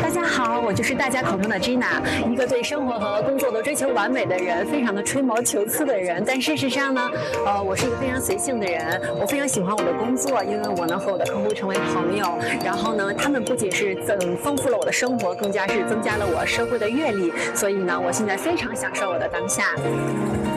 大家好，我就是大家口中的 Gina， 一个对生活和工作都追求完美的人，非常的吹毛求疵的人。但事实上呢，我是一个非常随性的人，我非常喜欢我的工作，因为我能和我的客户成为朋友。然后呢，他们不仅是丰富了我的生活，更加是增加了我社会的阅历。所以呢，我现在非常享受我的当下。